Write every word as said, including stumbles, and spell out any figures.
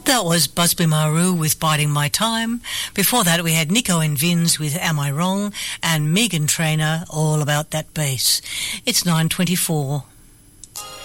That was Busby Maru with Biding My Time. Before that, we had Nico and Vins with Am I Wrong, and Megan Trainor, All About That Bass. It's nine twenty-four.